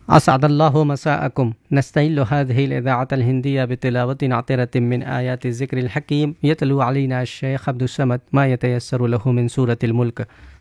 असअदल्लाहु मसाअकुम नस्तइल्लु हाज़िहिल इज़ाअतल हिंदिया बितिलावतिन आतिरतिन मिन आयातिज़ ज़िक्रिल हकीम यतलू अलैना अश-शेख अब्दुस समद मा यतयस्सरु लहु मिन सूरतिल मुल्क।